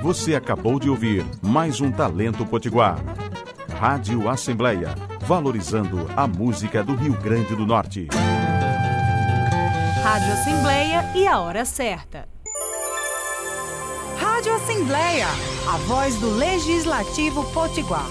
Você acabou de ouvir mais um Talento Potiguar. Rádio Assembleia, valorizando a música do Rio Grande do Norte. Rádio Assembleia e a hora certa. Rádio Assembleia, a voz do Legislativo Potiguar.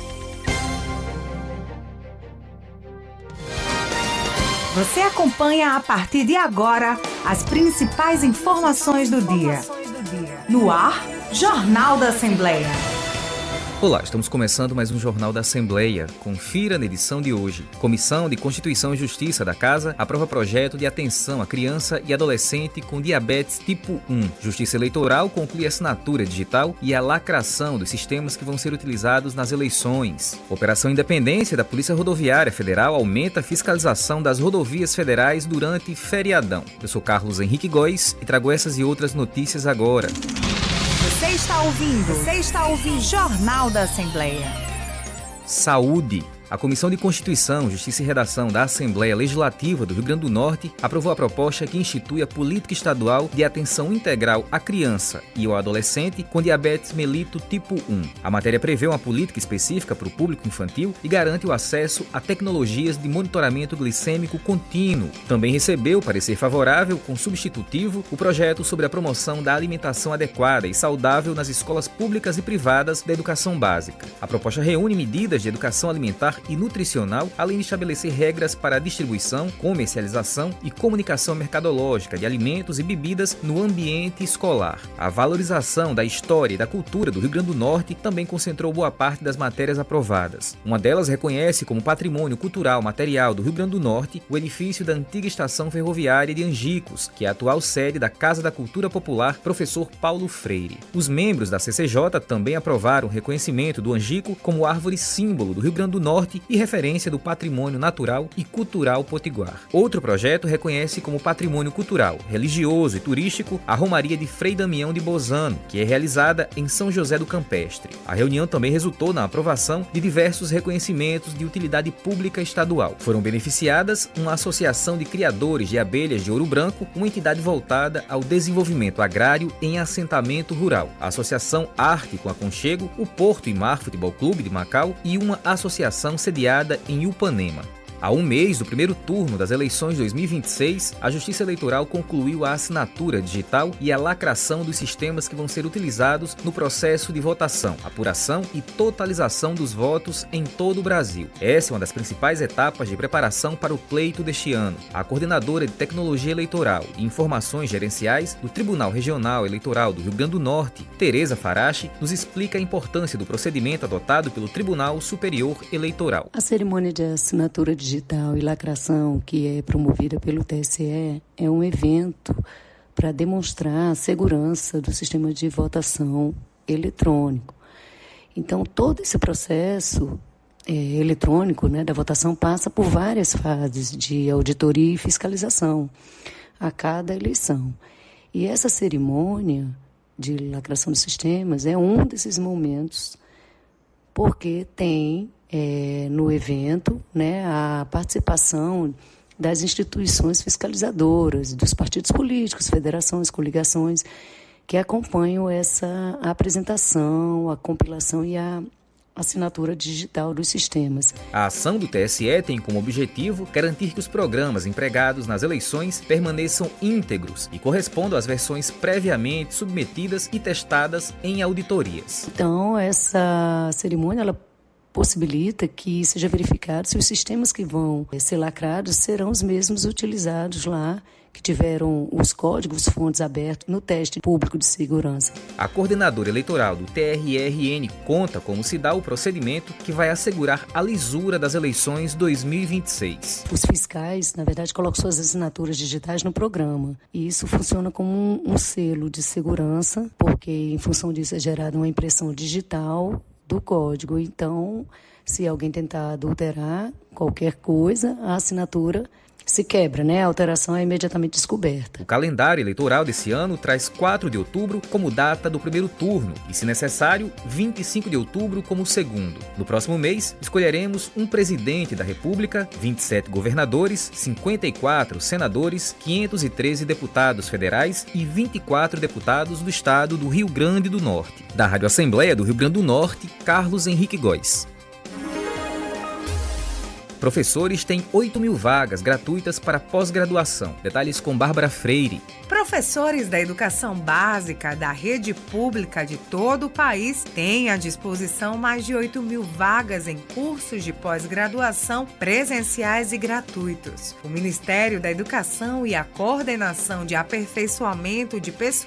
Você acompanha a partir de agora as principais informações do dia. No ar, Jornal da Assembleia. Olá, estamos começando mais um Jornal da Assembleia. Confira na edição de hoje. Comissão de Constituição e Justiça da Casa aprova projeto de atenção à criança e adolescente com diabetes tipo 1. Justiça Eleitoral conclui a assinatura digital e a lacração dos sistemas que vão ser utilizados nas eleições. Operação Independência da Polícia Rodoviária Federal aumenta a fiscalização das rodovias federais durante feriadão. Eu sou Carlos Henrique Góes e trago essas e outras notícias agora. Você está ouvindo Jornal da Assembleia. Saúde. A Comissão de Constituição, Justiça e Redação da Assembleia Legislativa do Rio Grande do Norte aprovou a proposta que institui a política estadual de atenção integral à criança e ao adolescente com diabetes mellitus tipo 1. A matéria prevê uma política específica para o público infantil e garante o acesso a tecnologias de monitoramento glicêmico contínuo. Também recebeu parecer favorável com substitutivo o projeto sobre a promoção da alimentação adequada e saudável nas escolas públicas e privadas da educação básica. A proposta reúne medidas de educação alimentar e nutricional, além de estabelecer regras para a distribuição, comercialização e comunicação mercadológica de alimentos e bebidas no ambiente escolar. A valorização da história e da cultura do Rio Grande do Norte também concentrou boa parte das matérias aprovadas. Uma delas reconhece como patrimônio cultural material do Rio Grande do Norte o edifício da antiga estação ferroviária de Angicos, que é a atual sede da Casa da Cultura Popular Professor Paulo Freire. Os membros da CCJ também aprovaram o reconhecimento do Angico como árvore símbolo do Rio Grande do Norte e referência do patrimônio natural e cultural potiguar. Outro projeto reconhece como patrimônio cultural, religioso e turístico a Romaria de Frei Damião de Bozano, que é realizada em São José do Campestre. A reunião também resultou na aprovação de diversos reconhecimentos de utilidade pública estadual. Foram beneficiadas uma associação de criadores de abelhas de Ouro Branco, uma entidade voltada ao desenvolvimento agrário em assentamento rural, a Associação Arte com Aconchego, o Porto e Mar Futebol Clube de Macau e uma associação sediada em Upanema. Há um mês do primeiro turno das eleições 2026, a Justiça Eleitoral concluiu a assinatura digital e a lacração dos sistemas que vão ser utilizados no processo de votação, apuração e totalização dos votos em todo o Brasil. Essa é uma das principais etapas de preparação para o pleito deste ano. A coordenadora de Tecnologia Eleitoral e Informações Gerenciais do Tribunal Regional Eleitoral do Rio Grande do Norte, Tereza Farache, nos explica a importância do procedimento adotado pelo Tribunal Superior Eleitoral. A cerimônia de assinatura digital e lacração, que é promovida pelo TSE, é um evento para demonstrar a segurança do sistema de votação eletrônico. Então, todo esse processo eletrônico, da votação passa por várias fases de auditoria e fiscalização a cada eleição. E essa cerimônia de lacração dos sistemas é um desses momentos, porque tem no evento, a participação das instituições fiscalizadoras, dos partidos políticos, federações, coligações, que acompanham essa apresentação, a compilação e a assinatura digital dos sistemas. A ação do TSE tem como objetivo garantir que os programas empregados nas eleições permaneçam íntegros e correspondam às versões previamente submetidas e testadas em auditorias. Então, essa cerimônia, ela possibilita que seja verificado se os sistemas que vão ser lacrados serão os mesmos utilizados lá, que tiveram os códigos fontes abertos no teste público de segurança. A coordenadora eleitoral do TRRN conta como se dá o procedimento que vai assegurar a lisura das eleições 2026. Os fiscais, na verdade, colocam suas assinaturas digitais no programa. E isso funciona como um selo de segurança, porque em função disso é gerada uma impressão digital do código. Então, se alguém tentar adulterar qualquer coisa, a assinatura se quebra, né? A alteração é imediatamente descoberta. O calendário eleitoral desse ano traz 4 de outubro como data do primeiro turno e, se necessário, 25 de outubro como segundo. No próximo mês, escolheremos um presidente da República, 27 governadores, 54 senadores, 513 deputados federais e 24 deputados do estado do Rio Grande do Norte. Da Rádio Assembleia do Rio Grande do Norte, Carlos Henrique Góes. Professores têm 8.000 vagas gratuitas para pós-graduação. Detalhes com Bárbara Freire. Professores da educação básica da rede pública de todo o país têm à disposição mais de 8.000 vagas em cursos de pós-graduação presenciais e gratuitos. O Ministério da Educação e a Coordenação de Aperfeiçoamento de Pessoal